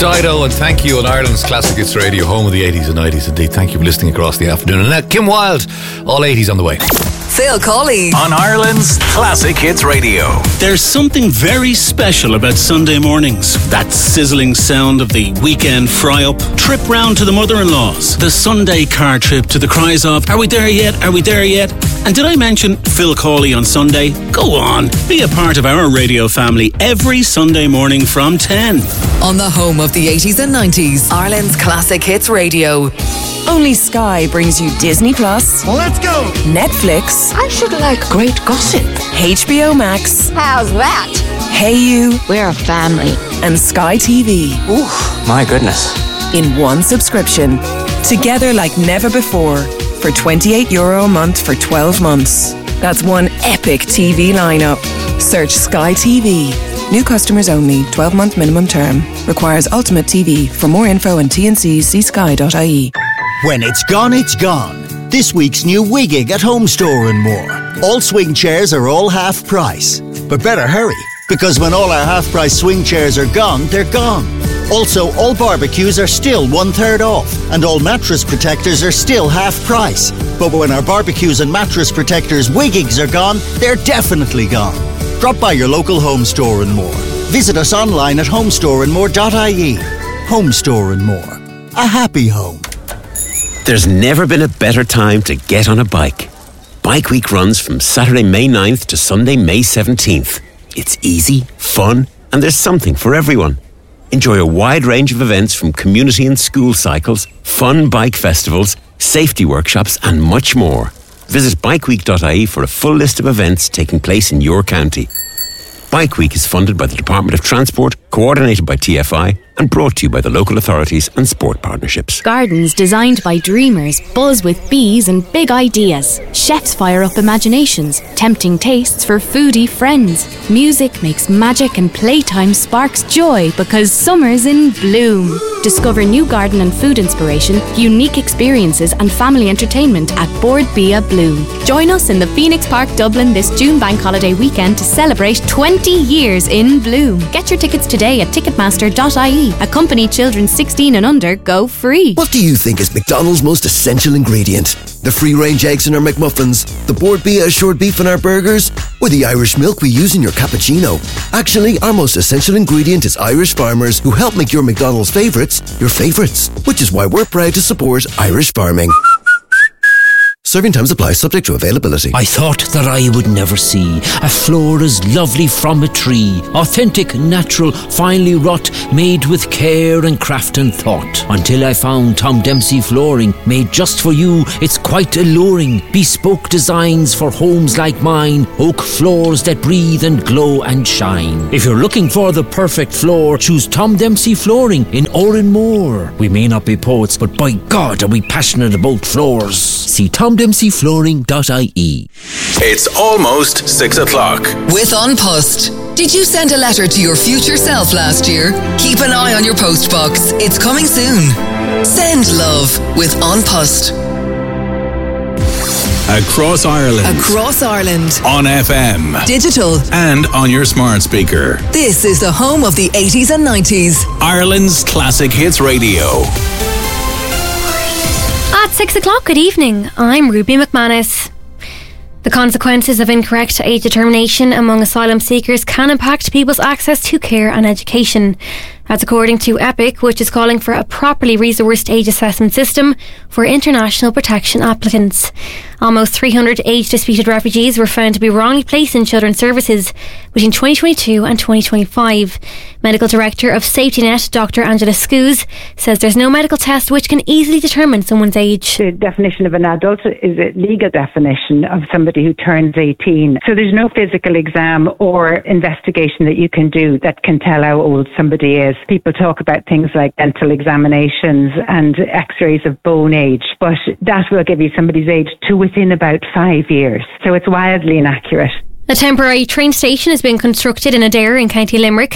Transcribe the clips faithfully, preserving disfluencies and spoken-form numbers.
Dido, and thank you on Ireland's Classic Hits Radio, home of the eighties and nineties. Indeed, thank you for listening across the afternoon. And now, Kim Wilde, all eighties on the way. Phil Cawley on Ireland's Classic Hits Radio. There's something very special about Sunday mornings. That sizzling sound of the weekend fry-up, trip round to the mother-in-law's, the Sunday car trip to the cries of, are we there yet? Are we there yet? And did I mention Phil Cawley on Sunday? Go on, be a part of our radio family every Sunday morning from ten. On the home of the eighties and nineties, Ireland's Classic Hits Radio. Only Sky brings you Disney Plus. Let's go! Netflix. I should like great gossip. H B O Max. How's that? Hey You. We're a family. And Sky T V. Ooh, my goodness. In one subscription. Together like never before. For twenty-eight euro a month for twelve months. That's one epic T V lineup. Search Sky T V. New customers only. twelve-month minimum term. Requires Ultimate T V. For more info and T N Cs, see sky dot I E. When it's gone, it's gone. This week's new Wigging at Home Store and more. All swing chairs are all half price. But better hurry, because when all our half price swing chairs are gone, they're gone. Also, all barbecues are still one third off, and all mattress protectors are still half price. But when our barbecues and mattress protectors Wiggings are gone, they're definitely gone. Drop by your local Home Store and more. Visit us online at home store and more dot I E. Home Store and More. A happy home. There's never been a better time to get on a bike. Bike Week runs from Saturday, May ninth to Sunday, May seventeenth. It's easy, fun, and there's something for everyone. Enjoy a wide range of events from community and school cycles, fun bike festivals, safety workshops, and much more. Visit bike week dot I E for a full list of events taking place in your county. Bike Week is funded by the Department of Transport, coordinated by T F I, and brought to you by the local authorities and sport partnerships. Gardens designed by dreamers buzz with bees and big ideas. Chefs fire up imaginations, tempting tastes for foodie friends. Music makes magic and playtime sparks joy because summer's in bloom. Discover new garden and food inspiration, unique experiences and family entertainment at Board Bia Bloom. Join us in the Phoenix Park, Dublin this June bank holiday weekend to celebrate twenty years in bloom. Get your tickets today at ticketmaster dot I E. Accompany children sixteen and under go free. What do you think is McDonald's most essential ingredient? The free-range eggs in our McMuffins, the Board Bia assured beef in our burgers, or the Irish milk we use in your cappuccino? Actually, our most essential ingredient is Irish farmers who help make your McDonald's favourites your favourites, which is why we're proud to support Irish farming. Serving times apply, subject to availability. I thought that I would never see a floor as lovely from a tree. Authentic, natural, finely wrought, made with care and craft and thought. Until I found Tom Dempsey Flooring, made just for you. It's quite alluring. Bespoke designs for homes like mine. Oak floors that breathe and glow and shine. If you're looking for the perfect floor, choose Tom Dempsey Flooring in Oranmore. We may not be poets, but by God are we passionate about floors. See Tom dempsey flooring dot I E. It's almost six o'clock. With An Post. Did you send a letter to your future self last year? Keep an eye on your post box. It's coming soon. Send love with An Post. Across Ireland. Across Ireland. On F M. Digital. And on your smart speaker. This is the home of the eighties and nineties. Ireland's Classic Hits Radio. At six o'clock, good evening. I'm Ruby McManus. The consequences of incorrect age determination among asylum seekers can impact people's access to care and education. That's according to EPIC, which is calling for a properly resourced age assessment system for international protection applicants. Almost three hundred age-disputed refugees were found to be wrongly placed in children's services between twenty twenty-two and twenty twenty-five. Medical Director of SafetyNet, Doctor Angela Scoos, says there's no medical test which can easily determine someone's age. The definition of an adult is a legal definition of somebody who turns eighteen. So there's no physical exam or investigation that you can do that can tell how old somebody is. People talk about things like dental examinations and x-rays of bone age, but that will give you somebody's age to within about five years. So it's wildly inaccurate. A temporary train station has been constructed in Adare in County Limerick.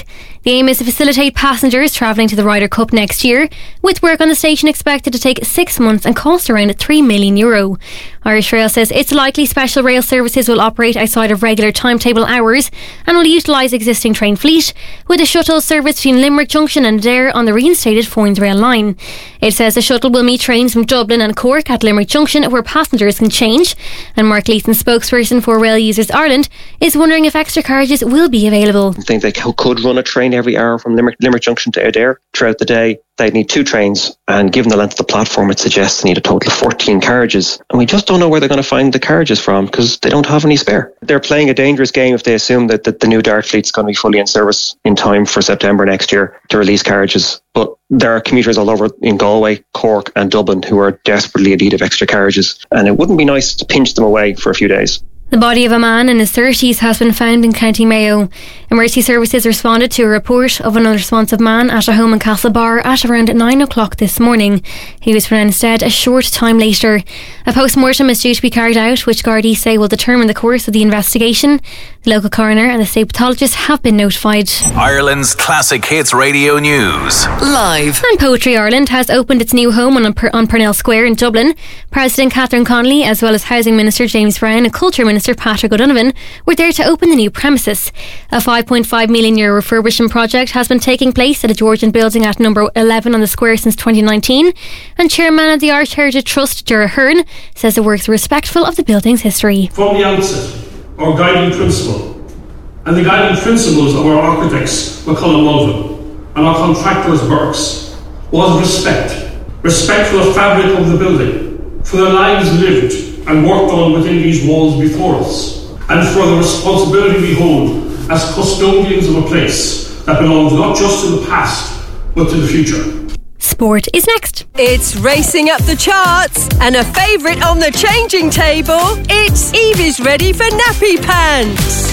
The aim is to facilitate passengers travelling to the Ryder Cup next year, with work on the station expected to take six months and cost around three million euro. Irish Rail says it's likely special rail services will operate outside of regular timetable hours and will utilise existing train fleet, with a shuttle service between Limerick Junction and Adare on the reinstated Foynes Rail line. It says the shuttle will meet trains from Dublin and Cork at Limerick Junction, where passengers can change. And Mark Leeson, spokesperson for Rail Users Ireland, is wondering if extra carriages will be available. I think they could run a train every hour from Limerick, Limerick Junction to Adare throughout the day. They'd need two trains, and given the length of the platform, it suggests they need a total of fourteen carriages. And we just don't know where they're going to find the carriages from, because they don't have any spare. They're playing a dangerous game if they assume that, that the new Dart fleet's going to be fully in service in time for September next year to release carriages. But there are commuters all over in Galway, Cork and Dublin who are desperately in need of extra carriages, and it wouldn't be nice to pinch them away for a few days. The body of a man in his thirties has been found in County Mayo. Emergency services responded to a report of an unresponsive man at a home in Castlebar at around nine o'clock this morning. He was pronounced dead a short time later. A post-mortem is due to be carried out, which Gardaí say will determine the course of the investigation. The local coroner and the state pathologist have been notified. Ireland's Classic Hits Radio News. Live. And Poetry Ireland has opened its new home on, on Purnell Square in Dublin. President Catherine Connolly, as well as Housing Minister James Brown and Culture Minister Patrick O'Donovan, were there to open the new premises. A five point five million euro refurbishment project has been taking place at a Georgian building at number eleven on the square since twenty nineteen, and Chairman of the Irish Heritage Trust, Dara Hearn, says the works are respectful of the building's history. From the outset, our guiding principle, and the guiding principles of our architects, McCullough Mulvin, and our contractors, Burks, was respect. Respect for the fabric of the building, for the lives lived and worked on within these walls before us, and for the responsibility we hold as custodians of a place that belongs not just to the past, but to the future. Sport is next. It's racing up the charts and a favourite on the changing table. It's Evie's ready for nappy pants.